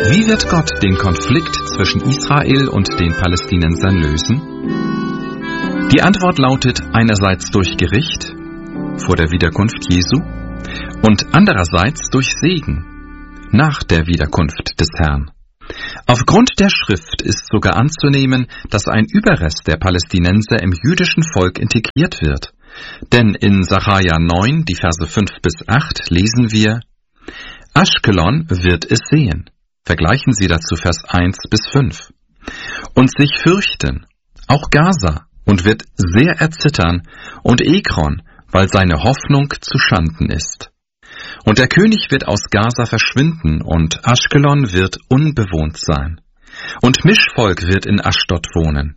Wie wird Gott den Konflikt zwischen Israel und den Palästinensern lösen? Die Antwort lautet einerseits durch Gericht vor der Wiederkunft Jesu und andererseits durch Segen nach der Wiederkunft des Herrn. Aufgrund der Schrift ist sogar anzunehmen, dass ein Überrest der Palästinenser im jüdischen Volk integriert wird. Denn in Sacharja 9, die Verse 5 bis 8, lesen wir: Aschkelon wird es sehen. Vergleichen Sie dazu Vers 1 bis 5. Und sich fürchten, auch Gaza, und wird sehr erzittern, und Ekron, weil seine Hoffnung zu Schanden ist. Und der König wird aus Gaza verschwinden, und Aschkelon wird unbewohnt sein. Und Mischvolk wird in Aschdod wohnen.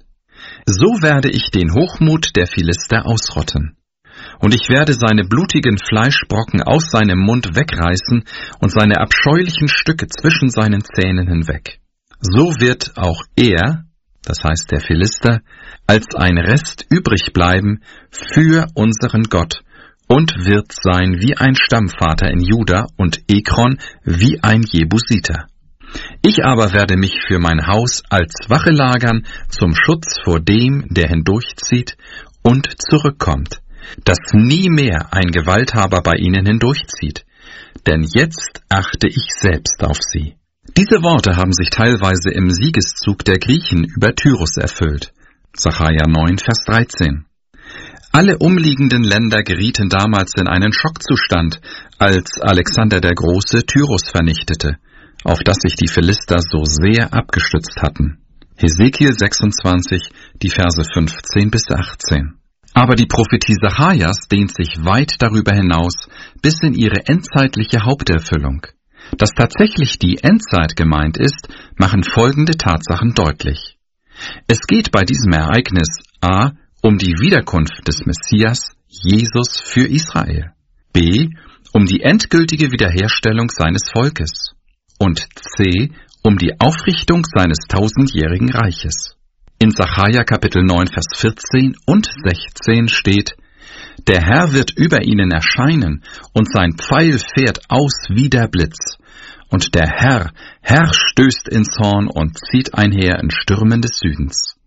So werde ich den Hochmut der Philister ausrotten. Und ich werde seine blutigen Fleischbrocken aus seinem Mund wegreißen und seine abscheulichen Stücke zwischen seinen Zähnen hinweg. So wird auch er, das heißt der Philister, als ein Rest übrig bleiben für unseren Gott und wird sein wie ein Stammvater in Juda und Ekron wie ein Jebusiter. Ich aber werde mich für mein Haus als Wache lagern zum Schutz vor dem, der hindurchzieht und zurückkommt, dass nie mehr ein Gewalthaber bei ihnen hindurchzieht, denn jetzt achte ich selbst auf sie. Diese Worte haben sich teilweise im Siegeszug der Griechen über Tyrus erfüllt. Sacharja 9, Vers 13. Alle umliegenden Länder gerieten damals in einen Schockzustand, als Alexander der Große Tyrus vernichtete, auf das sich die Philister so sehr abgestützt hatten. Hesekiel 26, die Verse 15 bis 18. Aber die Prophetie Sacharjas dehnt sich weit darüber hinaus bis in ihre endzeitliche Haupterfüllung. Dass tatsächlich die Endzeit gemeint ist, machen folgende Tatsachen deutlich. Es geht bei diesem Ereignis a. um die Wiederkunft des Messias, Jesus für Israel, b. um die endgültige Wiederherstellung seines Volkes und c. um die Aufrichtung seines 1000-jährigen Reiches. In Sacharja Kapitel 9, Vers 14 und 16 steht: Der Herr wird über ihnen erscheinen, und sein Pfeil fährt aus wie der Blitz. Und der Herr stößt ins Horn und zieht einher in Stürmen des Südens.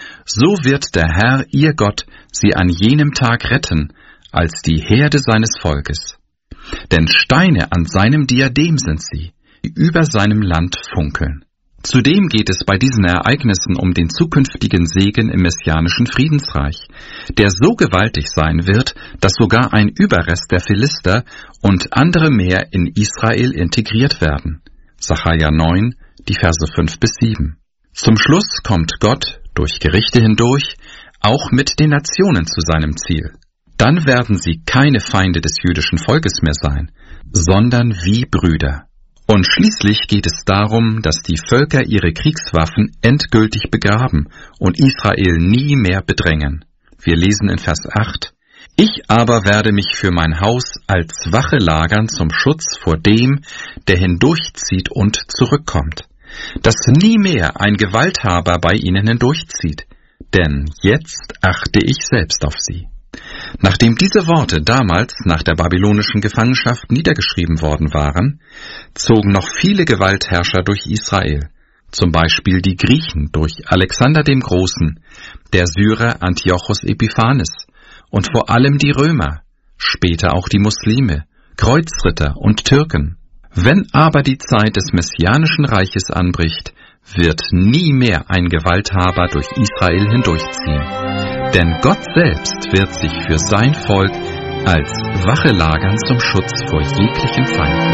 So wird der Herr, ihr Gott, sie an jenem Tag retten, als die Herde seines Volkes. Denn Steine an seinem Diadem sind sie, die über seinem Land funkeln. Zudem geht es bei diesen Ereignissen um den zukünftigen Segen im messianischen Friedensreich, der so gewaltig sein wird, dass sogar ein Überrest der Philister und andere mehr in Israel integriert werden. Sacharja 9, die Verse 5 bis 7. Zum Schluss kommt Gott durch Gerichte hindurch auch mit den Nationen zu seinem Ziel. Dann werden sie keine Feinde des jüdischen Volkes mehr sein, sondern wie Brüder. Und schließlich geht es darum, dass die Völker ihre Kriegswaffen endgültig begraben und Israel nie mehr bedrängen. Wir lesen in Vers 8: Ich aber werde mich für mein Haus als Wache lagern zum Schutz vor dem, der hindurchzieht und zurückkommt, dass nie mehr ein Gewalthaber bei ihnen hindurchzieht, denn jetzt achte ich selbst auf sie. Nachdem diese Worte damals nach der babylonischen Gefangenschaft niedergeschrieben worden waren, zogen noch viele Gewaltherrscher durch Israel, zum Beispiel die Griechen durch Alexander dem Großen, der Syrer Antiochos Epiphanes und vor allem die Römer, später auch die Muslime, Kreuzritter und Türken. Wenn aber die Zeit des messianischen Reiches anbricht, wird nie mehr ein Gewalthaber durch Israel hindurchziehen. Denn Gott selbst wird sich für sein Volk als Wache lagern zum Schutz vor jeglichen Feinden.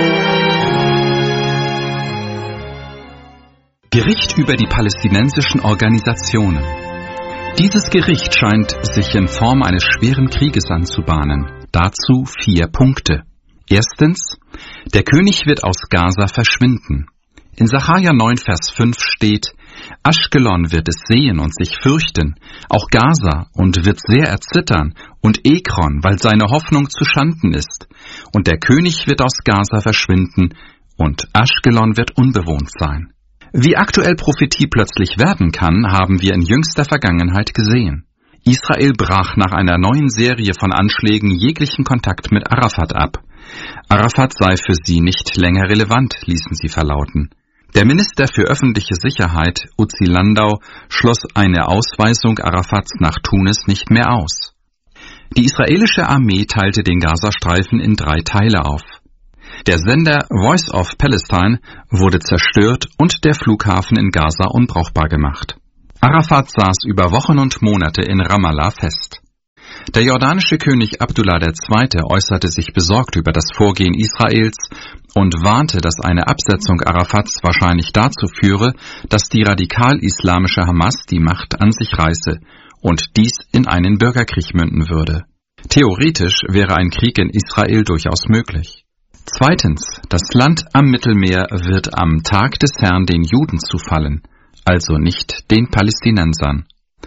Gericht über die palästinensischen Organisationen. Dieses Gericht scheint sich in Form eines schweren Krieges anzubahnen. Dazu 4 Punkte. Erstens: Der König wird aus Gaza verschwinden. In Sacharja 9, Vers 5 steht: Aschkelon wird es sehen und sich fürchten, auch Gaza, und wird sehr erzittern, und Ekron, weil seine Hoffnung zu Schanden ist. Und der König wird aus Gaza verschwinden, und Aschkelon wird unbewohnt sein. Wie aktuell Prophetie plötzlich werden kann, haben wir in jüngster Vergangenheit gesehen. Israel brach nach einer neuen Serie von Anschlägen jeglichen Kontakt mit Arafat ab. Arafat sei für sie nicht länger relevant, ließen sie verlauten. Der Minister für öffentliche Sicherheit, Uzi Landau, schloss eine Ausweisung Arafats nach Tunis nicht mehr aus. Die israelische Armee teilte den Gazastreifen in 3 Teile auf. Der Sender Voice of Palestine wurde zerstört und der Flughafen in Gaza unbrauchbar gemacht. Arafat saß über Wochen und Monate in Ramallah fest. Der jordanische König Abdullah II. Äußerte sich besorgt über das Vorgehen Israels und warnte, dass eine Absetzung Arafats wahrscheinlich dazu führe, dass die radikal-islamische Hamas die Macht an sich reiße und dies in einen Bürgerkrieg münden würde. Theoretisch wäre ein Krieg in Israel durchaus möglich. Zweitens, das Land am Mittelmeer wird am Tag des Herrn den Juden zufallen, also nicht den Palästinensern.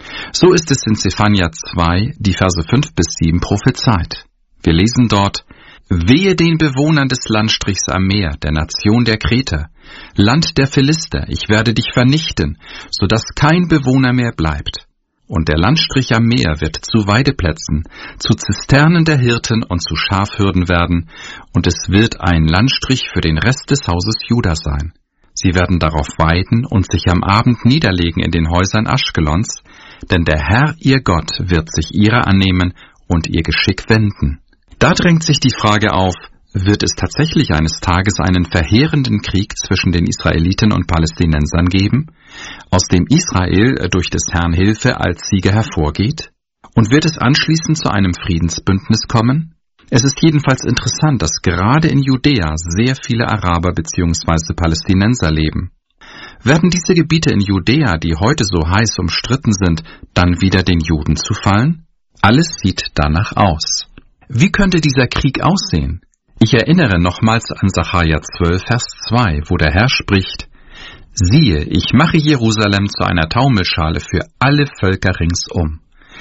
So ist es in Zephania 2, die Verse 5 bis 7 prophezeit. Wir lesen dort: Wehe den Bewohnern des Landstrichs am Meer, der Nation der Kreter, Land der Philister, ich werde dich vernichten, so dass kein Bewohner mehr bleibt. Und der Landstrich am Meer wird zu Weideplätzen, zu Zisternen der Hirten und zu Schafhürden werden, und es wird ein Landstrich für den Rest des Hauses Juda sein. Sie werden darauf weiden und sich am Abend niederlegen in den Häusern Aschkelons, denn der Herr, ihr Gott, wird sich ihrer annehmen und ihr Geschick wenden. Da drängt sich die Frage auf, wird es tatsächlich eines Tages einen verheerenden Krieg zwischen den Israeliten und Palästinensern geben, aus dem Israel durch des Herrn Hilfe als Sieger hervorgeht? Und wird es anschließend zu einem Friedensbündnis kommen? Es ist jedenfalls interessant, dass gerade in Judäa sehr viele Araber bzw. Palästinenser leben. Werden diese Gebiete in Judäa, die heute so heiß umstritten sind, dann wieder den Juden zufallen? Alles sieht danach aus. Wie könnte dieser Krieg aussehen? Ich erinnere nochmals an Sacharja 12, Vers 2, wo der Herr spricht: Siehe, ich mache Jerusalem zu einer Taumelschale für alle Völker ringsum.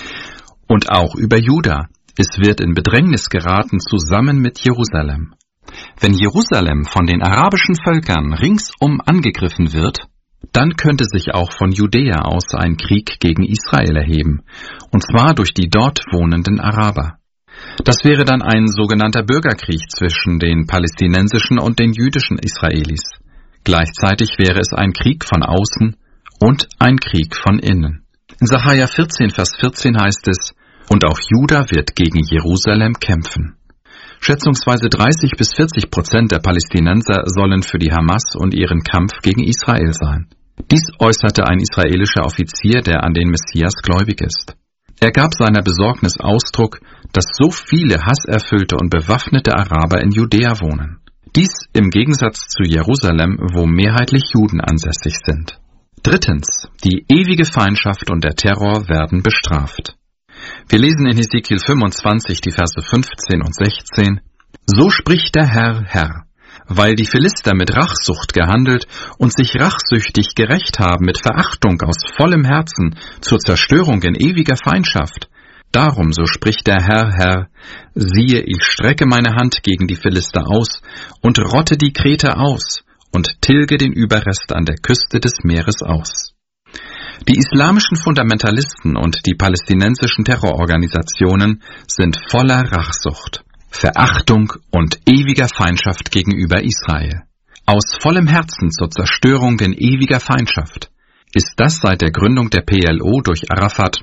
Und auch über Juda: Es wird in Bedrängnis geraten zusammen mit Jerusalem. Wenn Jerusalem von den arabischen Völkern ringsum angegriffen wird, dann könnte sich auch von Judäa aus ein Krieg gegen Israel erheben, und zwar durch die dort wohnenden Araber. Das wäre dann ein sogenannter Bürgerkrieg zwischen den palästinensischen und den jüdischen Israelis. Gleichzeitig wäre es ein Krieg von außen und ein Krieg von innen. In Sacharja 14, Vers 14 heißt es: Und auch Juda wird gegen Jerusalem kämpfen. Schätzungsweise 30-40% der Palästinenser sollen für die Hamas und ihren Kampf gegen Israel sein. Dies äußerte ein israelischer Offizier, der an den Messias gläubig ist. Er gab seiner Besorgnis Ausdruck, dass so viele hasserfüllte und bewaffnete Araber in Judäa wohnen. Dies im Gegensatz zu Jerusalem, wo mehrheitlich Juden ansässig sind. Drittens, die ewige Feindschaft und der Terror werden bestraft. Wir lesen in Hesekiel 25 die Verse 15 und 16: So spricht der Herr, Herr, weil die Philister mit Rachsucht gehandelt und sich rachsüchtig gerächt haben mit Verachtung aus vollem Herzen zur Zerstörung in ewiger Feindschaft. Darum, so spricht der Herr, Herr, siehe, ich strecke meine Hand gegen die Philister aus und rotte die Kreter aus und tilge den Überrest an der Küste des Meeres aus. Die islamischen Fundamentalisten und die palästinensischen Terrororganisationen sind voller Rachsucht, Verachtung und ewiger Feindschaft gegenüber Israel. Aus vollem Herzen zur Zerstörung in ewiger Feindschaft. Ist das seit der Gründung der PLO durch Arafat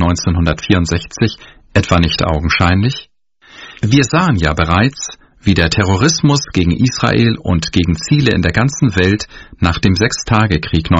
1964 etwa nicht augenscheinlich? Wir sahen ja bereits, wie der Terrorismus gegen Israel und gegen Ziele in der ganzen Welt nach dem Sechstagekrieg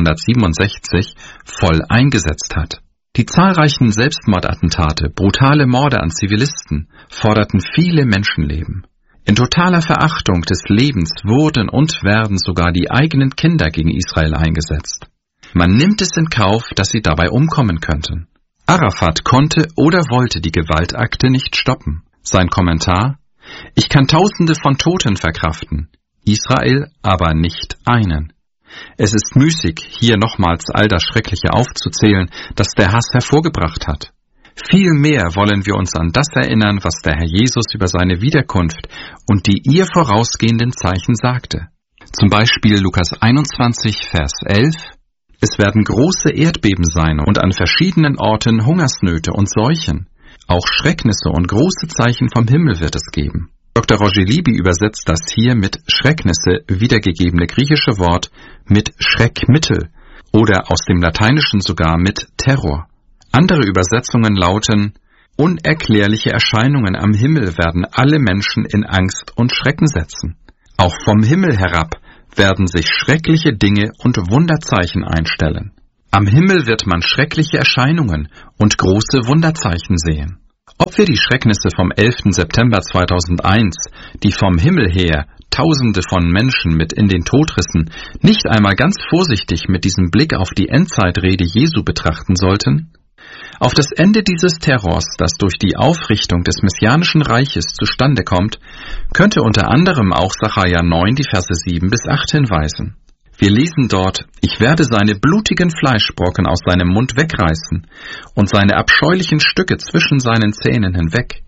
1967 voll eingesetzt hat. Die zahlreichen Selbstmordattentate, brutale Morde an Zivilisten forderten viele Menschenleben. In totaler Verachtung des Lebens wurden und werden sogar die eigenen Kinder gegen Israel eingesetzt. Man nimmt es in Kauf, dass sie dabei umkommen könnten. Arafat konnte oder wollte die Gewaltakte nicht stoppen. Sein Kommentar: Ich kann Tausende von Toten verkraften, Israel aber nicht einen. Es ist müßig, hier nochmals all das Schreckliche aufzuzählen, das der Hass hervorgebracht hat. Vielmehr wollen wir uns an das erinnern, was der Herr Jesus über seine Wiederkunft und die ihr vorausgehenden Zeichen sagte. Zum Beispiel Lukas 21, Vers 11: Es werden große Erdbeben sein und an verschiedenen Orten Hungersnöte und Seuchen. Auch Schrecknisse und große Zeichen vom Himmel wird es geben. Dr. Roger Libby übersetzt das hier mit Schrecknisse wiedergegebene griechische Wort mit Schreckmittel oder aus dem Lateinischen sogar mit Terror. Andere Übersetzungen lauten: Unerklärliche Erscheinungen am Himmel werden alle Menschen in Angst und Schrecken setzen. Auch vom Himmel herab werden sich schreckliche Dinge und Wunderzeichen einstellen. Am Himmel wird man schreckliche Erscheinungen und große Wunderzeichen sehen. Ob wir die Schrecknisse vom 11. September 2001, die vom Himmel her Tausende von Menschen mit in den Tod rissen, nicht einmal ganz vorsichtig mit diesem Blick auf die Endzeitrede Jesu betrachten sollten? Auf das Ende dieses Terrors, das durch die Aufrichtung des Messianischen Reiches zustande kommt, könnte unter anderem auch Sacharja 9, die Verse 7 bis 8 hinweisen. Wir lesen dort: Ich werde seine blutigen Fleischbrocken aus seinem Mund wegreißen und seine abscheulichen Stücke zwischen seinen Zähnen hinweg.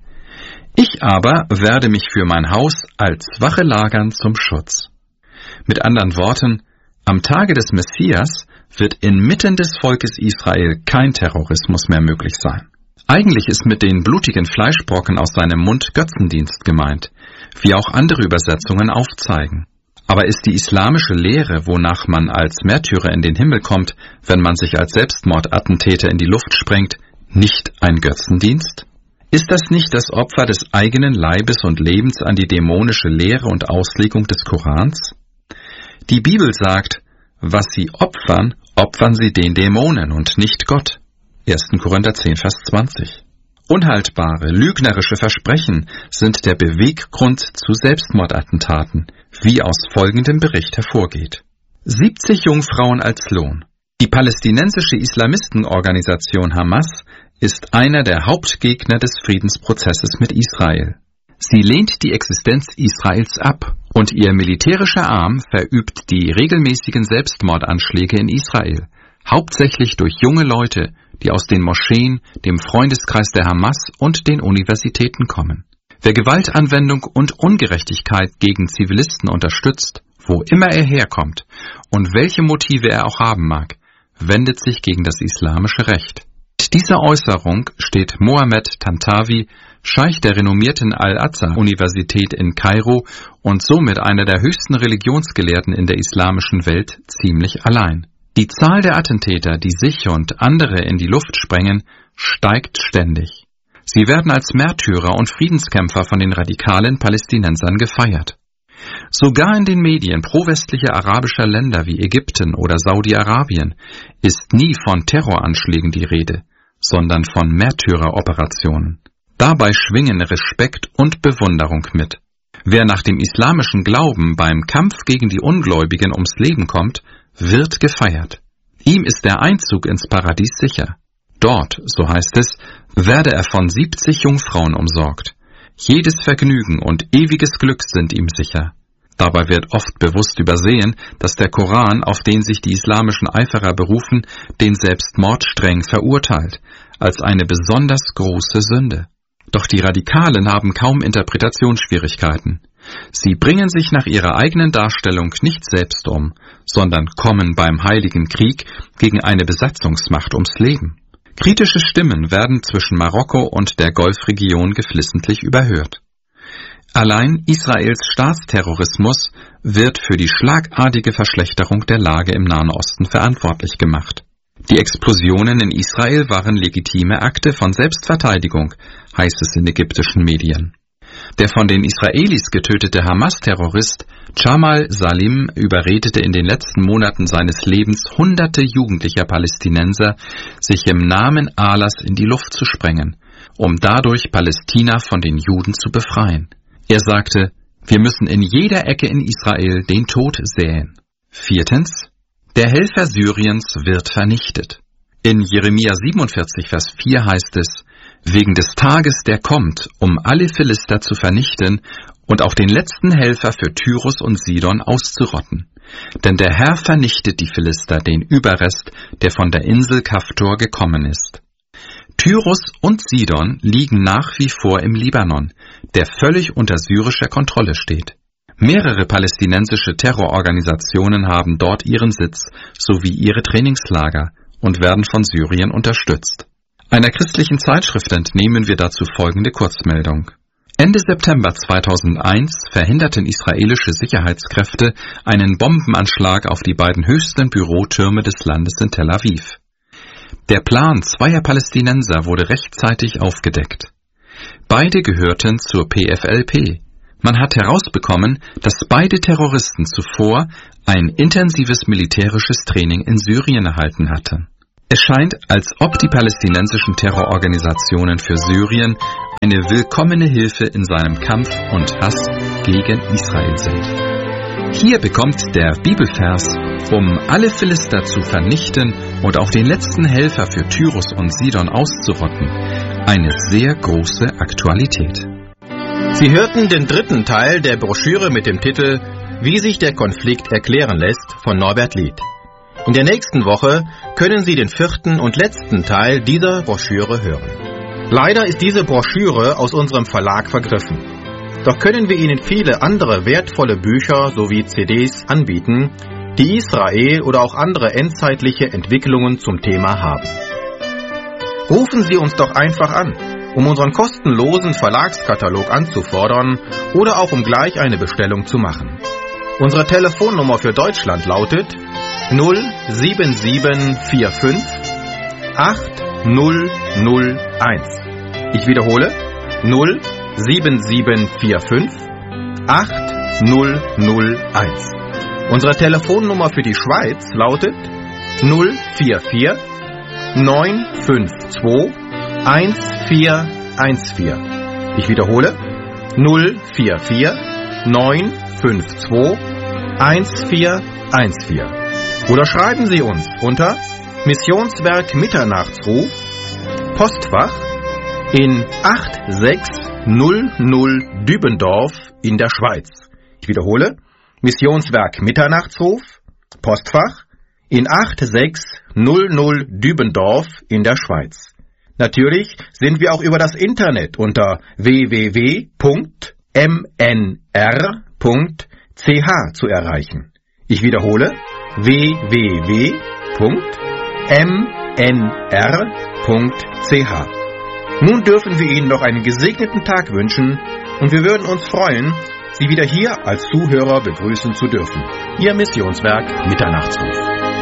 Ich aber werde mich für mein Haus als Wache lagern zum Schutz. Mit anderen Worten, am Tage des Messias wird inmitten des Volkes Israel kein Terrorismus mehr möglich sein. Eigentlich ist mit den blutigen Fleischbrocken aus seinem Mund Götzendienst gemeint, wie auch andere Übersetzungen aufzeigen. Aber ist die islamische Lehre, wonach man als Märtyrer in den Himmel kommt, wenn man sich als Selbstmordattentäter in die Luft sprengt, nicht ein Götzendienst? Ist das nicht das Opfer des eigenen Leibes und Lebens an die dämonische Lehre und Auslegung des Korans? Die Bibel sagt: Was sie opfern, opfern sie den Dämonen und nicht Gott. 1. Korinther 10, Vers 20. Unhaltbare, lügnerische Versprechen sind der Beweggrund zu Selbstmordattentaten, wie aus folgendem Bericht hervorgeht. 70 Jungfrauen als Lohn. Die palästinensische Islamistenorganisation Hamas ist einer der Hauptgegner des Friedensprozesses mit Israel. Sie lehnt die Existenz Israels ab und ihr militärischer Arm verübt die regelmäßigen Selbstmordanschläge in Israel, hauptsächlich durch junge Leute, die aus den Moscheen, dem Freundeskreis der Hamas und den Universitäten kommen. Wer Gewaltanwendung und Ungerechtigkeit gegen Zivilisten unterstützt, wo immer er herkommt und welche Motive er auch haben mag, wendet sich gegen das islamische Recht. Mit dieser Äußerung steht Mohammed Tantawi, Scheich der renommierten Al-Azhar-Universität in Kairo und somit einer der höchsten Religionsgelehrten in der islamischen Welt, ziemlich allein. Die Zahl der Attentäter, die sich und andere in die Luft sprengen, steigt ständig. Sie werden als Märtyrer und Friedenskämpfer von den radikalen Palästinensern gefeiert. Sogar in den Medien pro-westlicher arabischer Länder wie Ägypten oder Saudi-Arabien ist nie von Terroranschlägen die Rede, sondern von Märtyreroperationen. Dabei schwingen Respekt und Bewunderung mit. Wer nach dem islamischen Glauben beim Kampf gegen die Ungläubigen ums Leben kommt, wird gefeiert. Ihm ist der Einzug ins Paradies sicher. Dort, so heißt es, werde er von 70 Jungfrauen umsorgt. Jedes Vergnügen und ewiges Glück sind ihm sicher. Dabei wird oft bewusst übersehen, dass der Koran, auf den sich die islamischen Eiferer berufen, den Selbstmord streng verurteilt, als eine besonders große Sünde. Doch die Radikalen haben kaum Interpretationsschwierigkeiten. Sie bringen sich nach ihrer eigenen Darstellung nicht selbst um, sondern kommen beim Heiligen Krieg gegen eine Besatzungsmacht ums Leben. Kritische Stimmen werden zwischen Marokko und der Golfregion geflissentlich überhört. Allein Israels Staatsterrorismus wird für die schlagartige Verschlechterung der Lage im Nahen Osten verantwortlich gemacht. Die Explosionen in Israel waren legitime Akte von Selbstverteidigung, heißt es in ägyptischen Medien. Der von den Israelis getötete Hamas-Terrorist Jamal Salim überredete in den letzten Monaten seines Lebens hunderte jugendlicher Palästinenser, sich im Namen Allahs in die Luft zu sprengen, um dadurch Palästina von den Juden zu befreien. Er sagte: Wir müssen in jeder Ecke in Israel den Tod säen. 4. Der Helfer Syriens wird vernichtet. In Jeremia 47, Vers 4 heißt es: Wegen des Tages, der kommt, um alle Philister zu vernichten und auch den letzten Helfer für Tyrus und Sidon auszurotten. Denn der Herr vernichtet die Philister, den Überrest, der von der Insel Kaftor gekommen ist. Tyrus und Sidon liegen nach wie vor im Libanon, der völlig unter syrischer Kontrolle steht. Mehrere palästinensische Terrororganisationen haben dort ihren Sitz sowie ihre Trainingslager und werden von Syrien unterstützt. Einer christlichen Zeitschrift entnehmen wir dazu folgende Kurzmeldung. Ende September 2001 verhinderten israelische Sicherheitskräfte einen Bombenanschlag auf die beiden höchsten Bürotürme des Landes in Tel Aviv. Der Plan zweier Palästinenser wurde rechtzeitig aufgedeckt. Beide gehörten zur PFLP. Man hat herausbekommen, dass beide Terroristen zuvor ein intensives militärisches Training in Syrien erhalten hatten. Es scheint, als ob die palästinensischen Terrororganisationen für Syrien eine willkommene Hilfe in seinem Kampf und Hass gegen Israel sind. Hier bekommt der Bibelvers, um alle Philister zu vernichten und auch den letzten Helfer für Tyrus und Sidon auszurotten, eine sehr große Aktualität. Sie hörten den dritten Teil der Broschüre mit dem Titel »Wie sich der Konflikt erklären lässt« von Norbert Lied. In der nächsten Woche können Sie den vierten und letzten Teil dieser Broschüre hören. Leider ist diese Broschüre aus unserem Verlag vergriffen. Doch können wir Ihnen viele andere wertvolle Bücher sowie CDs anbieten, die Israel oder auch andere endzeitliche Entwicklungen zum Thema haben. Rufen Sie uns doch einfach an, um unseren kostenlosen Verlagskatalog anzufordern oder auch um gleich eine Bestellung zu machen. Unsere Telefonnummer für Deutschland lautet 07745 8001. Ich wiederhole 07745 8001. Unsere Telefonnummer für die Schweiz lautet 044 952 1414. Ich wiederhole 044 952 1414. Oder schreiben Sie uns unter Missionswerk Mitternachtsruf, Postfach in 8600 Dübendorf in der Schweiz. Ich wiederhole, Missionswerk Mitternachtsruf, Postfach in 8600 Dübendorf in der Schweiz. Natürlich sind wir auch über das Internet unter www.mnr.ch zu erreichen. Ich wiederhole, www.mnr.ch. Nun dürfen wir Ihnen noch einen gesegneten Tag wünschen und wir würden uns freuen, Sie wieder hier als Zuhörer begrüßen zu dürfen. Ihr Missionswerk Mitternachtsruf.